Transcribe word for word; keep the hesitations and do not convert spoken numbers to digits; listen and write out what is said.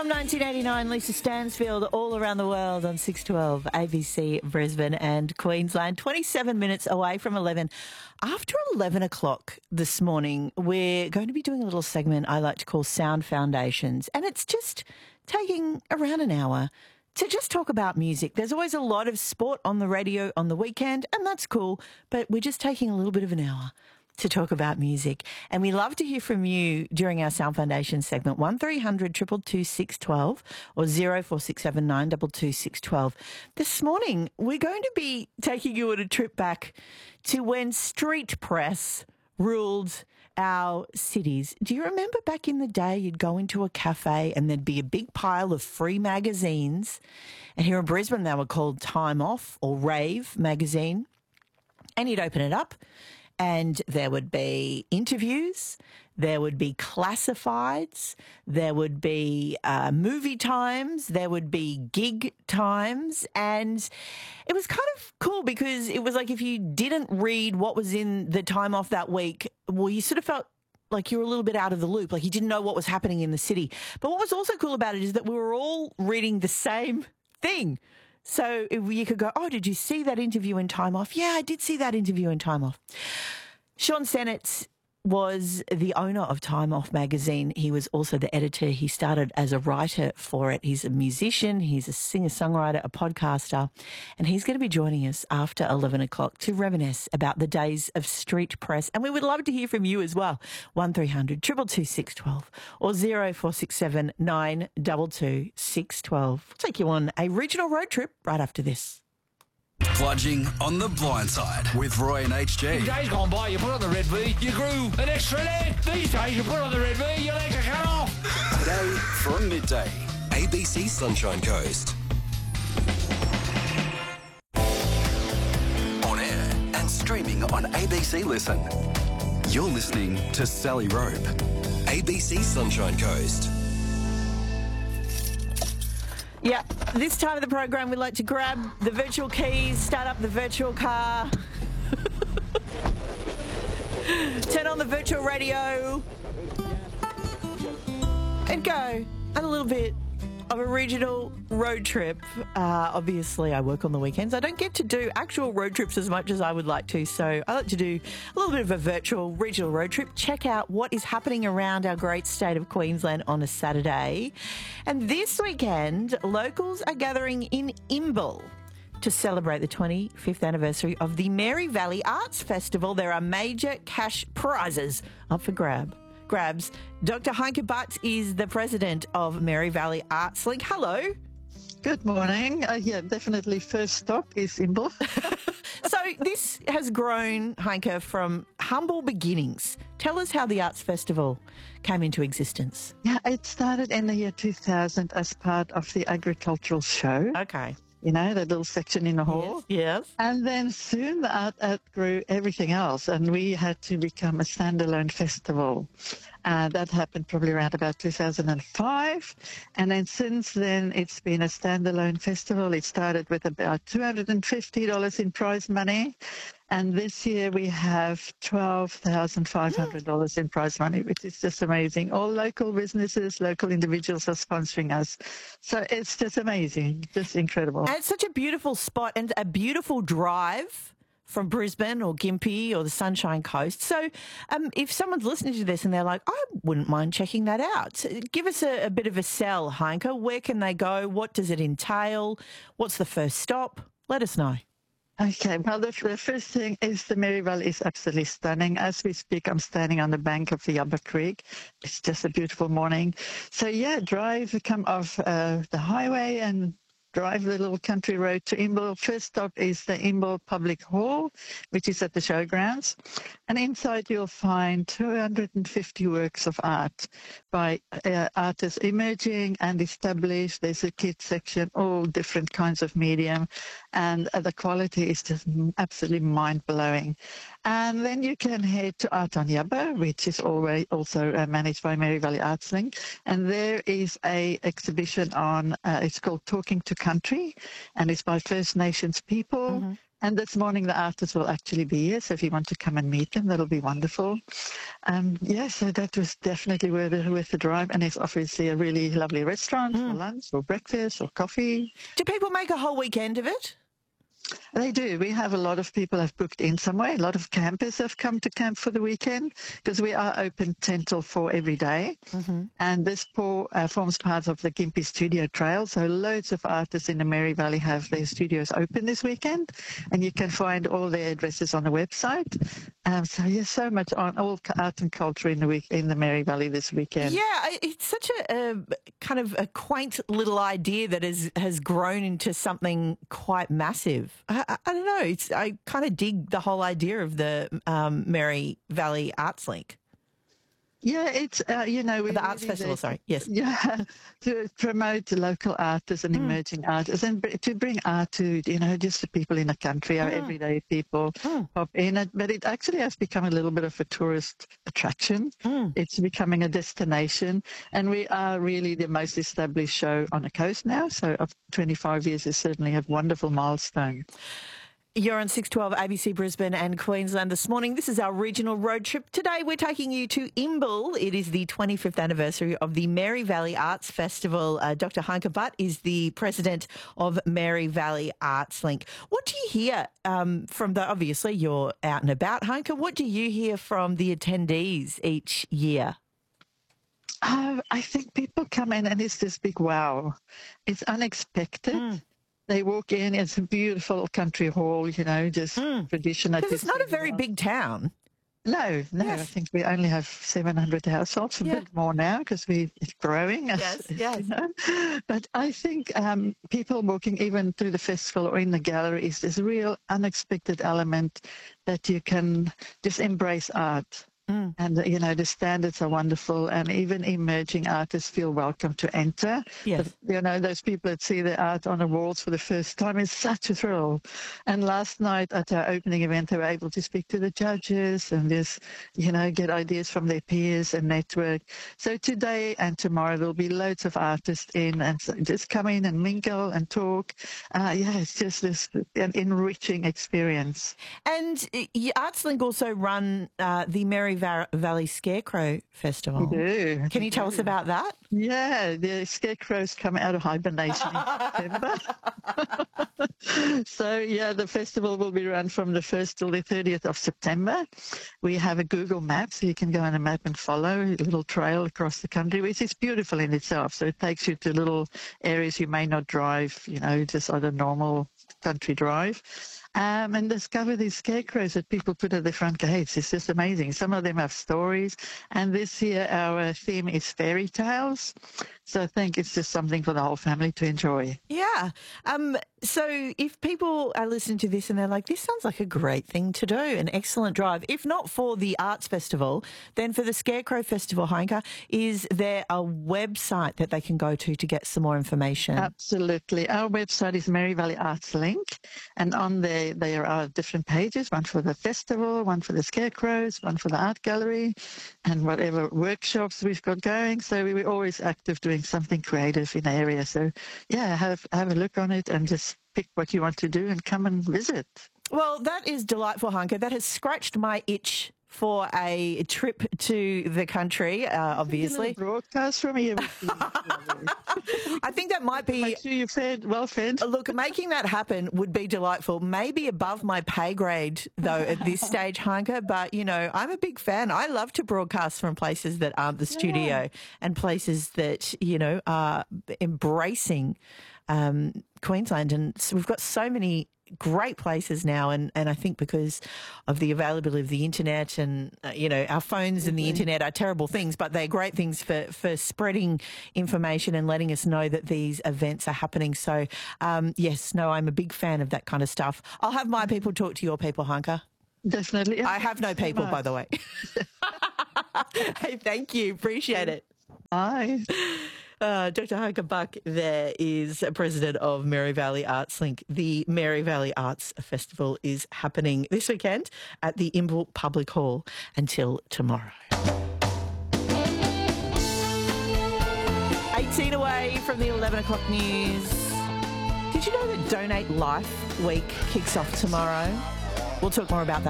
From nineteen eighty-nine, Lisa Stansfield, All Around the World on six twelve A B C Brisbane and Queensland. twenty-seven minutes away from eleven. After eleven o'clock this morning, we're going to be doing a little segment I like to call Sound Foundations, and it's just taking around an hour to just talk about music. There's always a lot of sport on the radio on the weekend, and that's cool, but we're just taking a little bit of an hour to talk about music. And we love to hear from you during our Sound Foundation segment, one three hundred two two two six one two or zero four six seven nine two two six one two. This morning, we're going to be taking you on a trip back to when street press ruled our cities. Do you remember back in the day you'd go into a cafe and there'd be a big pile of free magazines? And here in Brisbane, they were called Time Off or Rave magazine. And you'd open it up, and there would be interviews, there would be classifieds, there would be uh, movie times, there would be gig times, and it was kind of cool because it was like if you didn't read what was in the Time Off that week, well, you sort of felt like you were a little bit out of the loop, like you didn't know what was happening in the city. But what was also cool about it is that we were all reading the same thing. So you could go, oh, did you see that interview in Time Off? Yeah, I did see that interview in Time Off. Sean Sennett was the owner of Time Off magazine. He was also the editor. He started as a writer for it. He's a musician. He's a singer-songwriter, a podcaster. And he's going to be joining us after eleven o'clock to reminisce about the days of street press. And we would love to hear from you as well. one three hundred two two two six one two or zero four six seven nine two two six one two. We'll take you on a regional road trip right after this. Bludging on the blind side with Roy and H G. In days gone by, you put on the red V, you grew an extra leg. These days, you put on the red V, your legs are cut off. Today, from midday, A B C Sunshine Coast. On air and streaming on A B C Listen. You're listening to Sally Rope, A B C Sunshine Coast. Yeah, this time of the program, we like to grab the virtual keys, start up the virtual car, turn on the virtual radio, and go on a little bit of a regional road trip. Uh, obviously, I work on the weekends. I don't get to do actual road trips as much as I would like to, so I like to do a little bit of a virtual regional road trip, check out what is happening around our great state of Queensland on a Saturday. And this weekend, locals are gathering in Imbil to celebrate the twenty-fifth anniversary of the Mary Valley Arts Festival. There are major cash prizes up for grab. grabs. Doctor Heike Butt is the president of Mary Valley Arts Link. Hello. Good morning. Uh, yeah, definitely first stop is Imbil. So this has grown, Heike, from humble beginnings. Tell us how the Arts Festival came into existence. Yeah, it started in the year two thousand as part of the agricultural show. Okay. You know, that little section in the hall. Yes. yes. And then soon the art outgrew everything else, and we had to become a standalone festival. Uh, that happened probably around about two thousand five. And then since then, it's been a standalone festival. It started with about two hundred fifty dollars in prize money. And this year we have twelve thousand five hundred dollars in prize money, which is just amazing. All local businesses, local individuals are sponsoring us. So it's just amazing, just incredible. And it's such a beautiful spot and a beautiful drive from Brisbane or Gympie or the Sunshine Coast. So um, if someone's listening to this and they're like, I wouldn't mind checking that out, give us a, a bit of a sell, Heike. Where can they go? What does it entail? What's the first stop? Let us know. Okay, well, the, the first thing is the Mary Valley is absolutely stunning. As we speak, I'm standing on the bank of the Yabba Creek. It's just a beautiful morning. So, yeah, drive, come off uh, the highway and drive the little country road to Imbil. First stop is the Imbil Public Hall, which is at the showgrounds. And inside you'll find two hundred fifty works of art by uh, artists emerging and established. There's a kids section, all different kinds of medium. And uh, the quality is just absolutely mind-blowing. And then you can head to Art on Yabba, which is already also uh, managed by Mary Valley Arts Link. And there is a exhibition on, uh, it's called Talking to Country, and it's by First Nations people. Mm-hmm. And this morning, the artists will actually be here. So if you want to come and meet them, that'll be wonderful. Um, yeah, so that was definitely worth the, worth the drive. And it's obviously a really lovely restaurant mm. for lunch or breakfast or coffee. Do people make a whole weekend of it? They do. We have a lot of people have booked in somewhere. A lot of campers have come to camp for the weekend because we are open ten till four every day. Mm-hmm. And this poor, uh, forms part of the Gympie Studio Trail. So loads of artists in the Mary Valley have their studios open this weekend. And you can find all their addresses on the website. Um, so yes, so much on all art and culture in the week in the Mary Valley this weekend. Yeah, it's such a, a kind of a quaint little idea that has, has grown into something quite massive. I, I, I don't know. It's, I kind of dig the whole idea of the um, Mary Valley Arts Link. Yeah, it's, uh, you know... The Arts Festival, sorry, yes. Yeah, to promote local artists and mm. emerging artists and to bring art to, you know, just the people in the country, our mm. everyday people mm. pop in. But it actually has become a little bit of a tourist attraction. Mm. It's becoming a destination. And we are really the most established show on the coast now. So of twenty-five years is certainly a wonderful milestone. You're on six twelve A B C Brisbane and Queensland this morning. This is our regional road trip. Today we're taking you to Imbil. It is the twenty-fifth anniversary of the Mary Valley Arts Festival. Uh, Doctor Hanka Butt is the president of Mary Valley Arts Link. What do you hear um, from the, obviously you're out and about, Hanka, what do you hear from the attendees each year? Uh, I think people come in and it's this big wow. It's unexpected. Mm. They walk in, it's a beautiful country hall, you know, just mm. tradition. It's not a very big town. No, no, yes. I think we only have seven hundred households, a yeah. bit more now because we it's growing. Yes, yes. You know? But I think um, people walking even through the festival or in the gallery is this real unexpected element that you can just embrace art. Mm. And, you know, the standards are wonderful and even emerging artists feel welcome to enter. Yes. But, you know, those people that see the art on the walls for the first time is such a thrill. And last night at our opening event, they were able to speak to the judges and just, you know, get ideas from their peers and network. So today and tomorrow there'll be loads of artists in and so just come in and mingle and talk. Uh, yeah, it's just this an enriching experience. And ArtsLink also run uh, the Mary Valley Scarecrow Festival. We do. Can you tell us about that? Yeah, the scarecrows come out of hibernation in September. So, yeah, the festival will be run from the first till the thirtieth of September. We have a Google map, so you can go on a map and follow a little trail across the country, which is beautiful in itself. So it takes you to little areas you may not drive, you know, just on a normal country drive. Um, and discover these scarecrows that people put at the front gates. It's just amazing. Some of them have stories. And this year our theme is fairy tales. So I think it's just something for the whole family to enjoy. Yeah. Um, so if people are listening to this and they're like, this sounds like a great thing to do, an excellent drive, if not for the Arts Festival, then for the Scarecrow Festival, Hanka, is there a website that they can go to to get some more information? Absolutely. Our website is Mary Valley Arts Link. And on there, there are different pages, one for the festival, one for the Scarecrows, one for the art gallery, and whatever workshops we've got going. So we're always active doing something creative in the area. So, yeah, have have a look on it and just pick what you want to do and come and visit. Well, that is delightful, Hanka. That has scratched my itch for a trip to the country, uh, obviously. Broadcast from here. I think that might be... Make sure you're fed, well fed. Look, making that happen would be delightful. Maybe above my pay grade, though, at this stage, Hanka. But, you know, I'm a big fan. I love to broadcast from places that aren't the studio yeah. and places that, you know, are embracing um, Queensland. And so we've got so many great places now, and, and I think because of the availability of the internet and, uh, you know, our phones and the internet are terrible things, but they're great things for, for spreading information and letting us know that these events are happening. So, um, yes, no, I'm a big fan of that kind of stuff. I'll have my people talk to your people, Hanka. Definitely. I have no people, by the way. Hey, thank you. Appreciate it. Bye. Uh, Doctor Hanka Buck there is president of Mary Valley Arts Link. The Mary Valley Arts Festival is happening this weekend at the Imbil Public Hall until tomorrow. eighteen away from the eleven o'clock news. Did you know that Donate Life Week kicks off tomorrow? We'll talk more about that